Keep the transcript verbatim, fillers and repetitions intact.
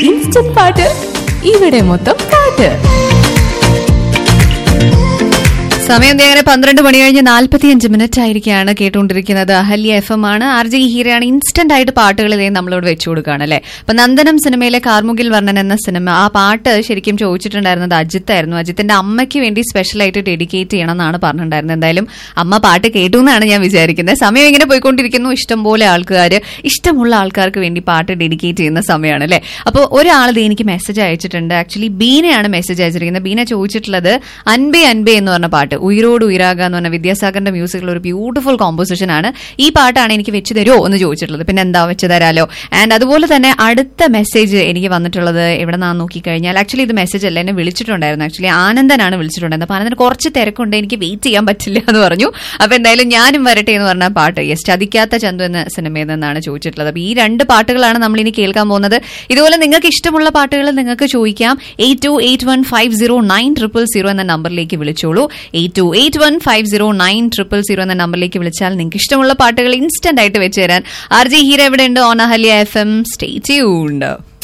Instant പാട്ട് ഇവിടെ മൊത്തം പാട്ട്. സമയം നേരെ പന്ത്രണ്ട് മണി കഴിഞ്ഞ് നാൽപ്പത്തിയഞ്ച് മിനിറ്റ് ആയിരിക്കുകയാണ്. കേട്ടുകൊണ്ടിരിക്കുന്നത് അഹല്യ എഫ് എം ആണ്. ആർ ജെ ഹീരയാണ് ഇൻസ്റ്റന്റ് ആയിട്ട് പാട്ടുകളിലേ നമ്മളോട് വെച്ചു കൊടുക്കുകയാണ് അല്ലെ. അപ്പൊ നന്ദനം സിനിമയിലെ കാർമുകിൽ വർണ്ണൻ എന്ന സിനിമ, ആ പാട്ട് ശരിക്കും ചോദിച്ചിട്ടുണ്ടായിരുന്നത് അജിത്തായിരുന്നു. അജിത്തിന്റെ അമ്മയ്ക്ക് വേണ്ടി സ്പെഷ്യൽ ആയിട്ട് ഡെഡിക്കേറ്റ് ചെയ്യണം എന്നാണ് പറഞ്ഞിട്ടുണ്ടായിരുന്നത്. എന്തായാലും അമ്മ പാട്ട് കേട്ടു എന്നാണ് ഞാൻ വിചാരിക്കുന്നത്. സമയം ഇങ്ങനെ പോയിക്കൊണ്ടിരിക്കുന്നു. ഇഷ്ടംപോലെ ആൾക്കാർ, ഇഷ്ടമുള്ള ആൾക്കാർക്ക് വേണ്ടി പാട്ട് ഡെഡിക്കേറ്റ് ചെയ്യുന്ന സമയമാണ് അല്ലെ. അപ്പോൾ ഒരാൾ എനിക്ക് മെസ്സേജ് അയച്ചിട്ടുണ്ട്. ആക്ച്വലി ബീനയാണ് മെസ്സേജ് അയച്ചിരിക്കുന്നത്. ബീന ചോദിച്ചിട്ടുള്ളത് അൻപേ അൻപേ എന്ന് പറഞ്ഞ പാട്ട്, ഉയരോട് ഉയരാക എന്ന് പറഞ്ഞ വിദ്യാസാഗറിന്റെ മ്യൂസിക്കിൽ ഒരു ബ്യൂട്ടിഫുൾ കോമ്പോസിഷൻ ആണ്. ഈ പാട്ടാണ് എനിക്ക് വെച്ച് തരുമോ എന്ന് ചോദിച്ചിട്ടുള്ളത്. പിന്നെ എന്താ വെച്ച് തരാലോ. ആൻഡ് അതുപോലെ തന്നെ അടുത്ത മെസ്സേജ് എനിക്ക് വന്നിട്ടുള്ളത് എവിടെ നിന്നാന്ന് നോക്കിക്കഴിഞ്ഞാൽ, ആക്ച്വലി ഇത് മെസ്സേജ് അല്ല, എന്നെ വിളിച്ചിട്ടുണ്ടായിരുന്നു. ആക്ച്വലി ആനന്ദനാണ് വിളിച്ചിട്ടുണ്ടായിരുന്നത്. അപ്പൊ ആനന്ദന് കുറച്ച് തിരക്കുണ്ട്, എനിക്ക് വെയിറ്റ് ചെയ്യാൻ പറ്റില്ല എന്ന് പറഞ്ഞു. അപ്പൊ എന്തായാലും ഞാനും വരട്ടെ എന്ന് പറഞ്ഞ പാട്ട്, യെസ്, ചതിക്കാത്ത ചന്തു എന്ന സിനിമയിൽ നിന്നാണ് ചോദിച്ചിട്ടുള്ളത്. അപ്പൊ ഈ രണ്ട് പാട്ടുകളാണ് നമ്മൾ ഇനി കേൾക്കാൻ പോകുന്നത്. ഇതുപോലെ നിങ്ങൾക്ക് ഇഷ്ടമുള്ള പാട്ടുകൾ നിങ്ങൾക്ക് ചോദിക്കാം. Eight to eight one five zero nine triple zero എന്ന നമ്പറിലേക്ക് വിളിച്ചോളൂ. Eight to eight one five zero nine triple zero എന്ന നമ്പറിലേക്ക് വിളിച്ചാൽ നിങ്ങൾക്ക് ഇഷ്ടമുള്ള പാട്ടുകൾ ഇൻസ്റ്റന്റ് ആയിട്ട് വെച്ച് തരാൻ ആർ ജെ ഹീര ഇവിടെ ഉണ്ട് on Ahalya F M. Stay tuned.